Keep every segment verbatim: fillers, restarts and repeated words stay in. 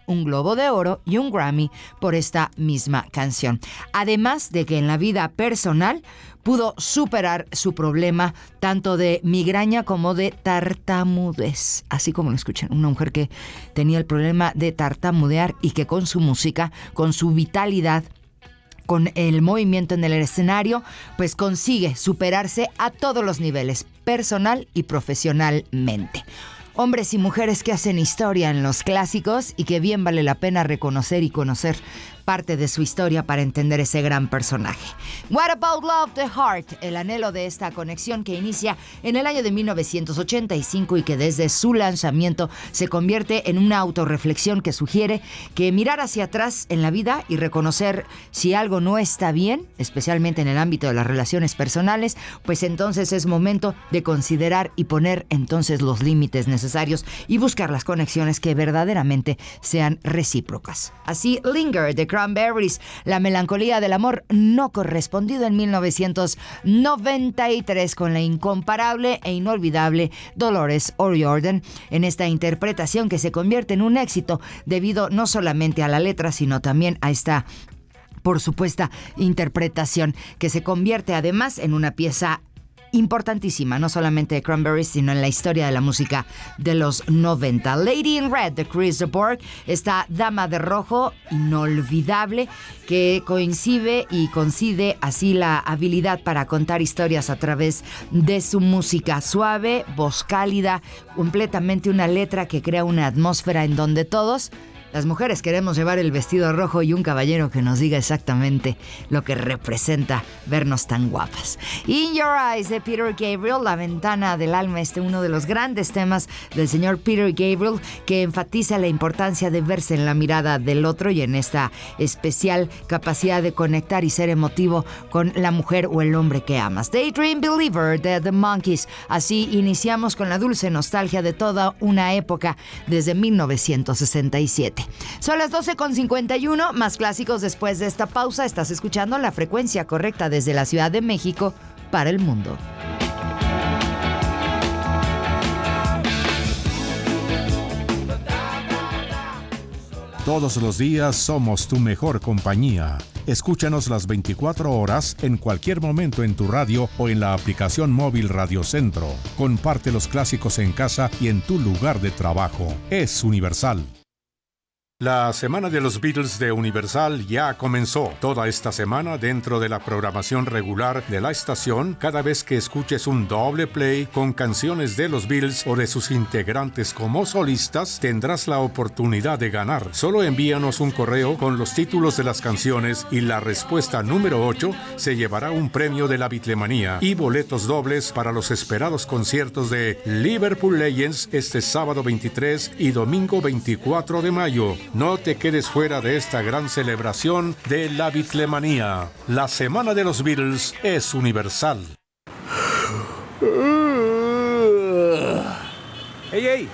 un Globo de Oro y un Grammy por esta misma canción. Además de que en la vida personal pudo superar su problema tanto de migraña como de tartamudez. Así como lo escuchan, una mujer que tenía el problema de tartamudear y que con su música, con su vitalidad, con el movimiento en el escenario, pues consigue superarse a todos los niveles, personal y profesionalmente. Hombres y mujeres que hacen historia en los clásicos y que bien vale la pena reconocer y conocer parte de su historia para entender ese gran personaje. What About Love, The Heart, el anhelo de esta conexión que inicia en el año de mil novecientos ochenta y cinco y que desde su lanzamiento se convierte en una autorreflexión que sugiere que mirar hacia atrás en la vida y reconocer si algo no está bien, especialmente en el ámbito de las relaciones personales, pues entonces es momento de considerar y poner entonces los límites necesarios y buscar las conexiones que verdaderamente sean recíprocas. Así, Linger de Cranberries, la melancolía del amor no correspondido en mil novecientos noventa y tres con la incomparable e inolvidable Dolores O'Riordan en esta interpretación que se convierte en un éxito debido no solamente a la letra sino también a esta, por supuesta, interpretación que se convierte además en una pieza importantísima, no solamente de Cranberries, sino en la historia de la música de los noventa. Lady in Red de Chris Borg, esta dama de rojo inolvidable que coincide y coincide así la habilidad para contar historias a través de su música suave, voz cálida, completamente una letra que crea una atmósfera en donde todos, las mujeres, queremos llevar el vestido rojo y un caballero que nos diga exactamente lo que representa vernos tan guapas. In Your Eyes de Peter Gabriel, La Ventana del Alma, este uno de los grandes temas del señor Peter Gabriel que enfatiza la importancia de verse en la mirada del otro y en esta especial capacidad de conectar y ser emotivo con la mujer o el hombre que amas. Daydream Believer de The Monkees. Así iniciamos con la dulce nostalgia de toda una época desde mil novecientos sesenta y siete. Son las doce con cincuenta y uno, más clásicos después de esta pausa. Estás escuchando la frecuencia correcta desde la Ciudad de México para el mundo. Todos los días somos tu mejor compañía. Escúchanos las veinticuatro horas en cualquier momento en tu radio o en la aplicación móvil Radio Centro. Comparte los clásicos en casa y en tu lugar de trabajo. Es Universal. La Semana de los Beatles de Universal ya comenzó. Toda esta semana, dentro de la programación regular de la estación, cada vez que escuches un doble play con canciones de los Beatles o de sus integrantes como solistas, tendrás la oportunidad de ganar. Solo envíanos un correo con los títulos de las canciones y la respuesta número ocho se llevará un premio de la Beatlemanía y boletos dobles para los esperados conciertos de Liverpool Legends este sábado veintitrés y domingo veinticuatro de mayo. No te quedes fuera de esta gran celebración de la Beatlemanía. La Semana de los Beatles es Universal. ¡Ey, ey!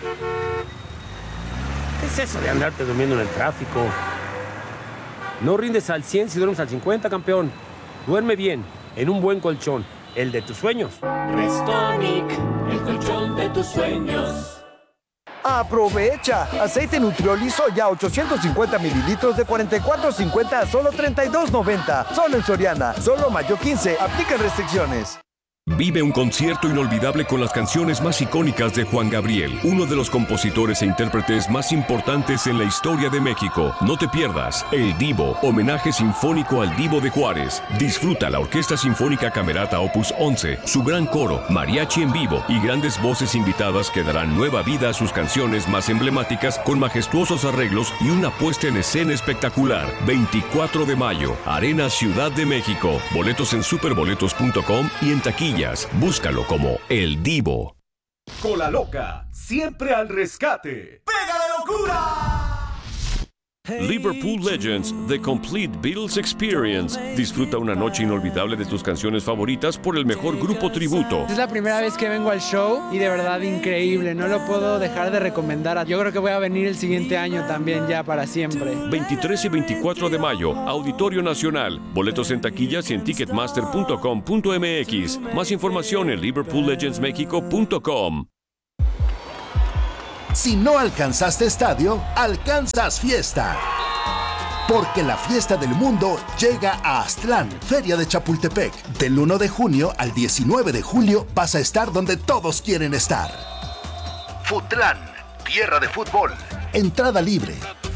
¿Qué es eso de andarte durmiendo en el tráfico? No rindes al cien si duermes al cincuenta, campeón. Duerme bien, en un buen colchón, el de tus sueños. Restonic, el colchón de tus sueños. ¡Aprovecha! Aceite Nutrioli Soya ochocientos cincuenta mililitros de cuarenta y cuatro cincuenta a solo treinta y dos noventa. Solo en Soriana. Solo mayo quince. Aplica restricciones. Vive un concierto inolvidable con las canciones más icónicas de Juan Gabriel, uno de los compositores e intérpretes más importantes en la historia de México. No te pierdas El Divo, homenaje sinfónico al Divo de Juárez. Disfruta la Orquesta Sinfónica Camerata Opus once, su gran coro, mariachi en vivo y grandes voces invitadas que darán nueva vida a sus canciones más emblemáticas con majestuosos arreglos y una puesta en escena espectacular. veinticuatro de mayo, Arena Ciudad de México. Boletos en superboletos punto com y en taquilla. Búscalo como El Divo. Cola Loca, siempre al rescate. ¡Pega la locura! Liverpool Legends, The Complete Beatles Experience. Disfruta una noche inolvidable de tus canciones favoritas por el mejor grupo tributo. Es la primera vez que vengo al show y de verdad increíble. No lo puedo dejar de recomendar. Yo creo que voy a venir el siguiente año también ya para siempre. veintitrés y veinticuatro de mayo, Auditorio Nacional. Boletos en taquillas y en ticketmaster punto com punto m x. Más información en liverpool legends mexico punto com. Si no alcanzaste estadio, alcanzas fiesta. Porque la fiesta del mundo llega a Aztlán, Feria de Chapultepec. Del uno de junio al diecinueve de julio vas a estar donde todos quieren estar. Futlán, tierra de fútbol. Entrada libre.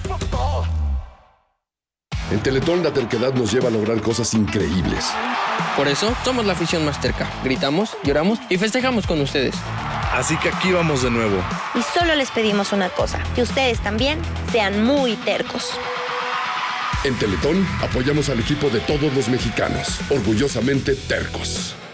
En Teletón la terquedad nos lleva a lograr cosas increíbles. Por eso somos la afición más terca. Gritamos, lloramos y festejamos con ustedes. Así que aquí vamos de nuevo. Y solo les pedimos una cosa, que ustedes también sean muy tercos. En Teletón apoyamos al equipo de todos los mexicanos, orgullosamente tercos.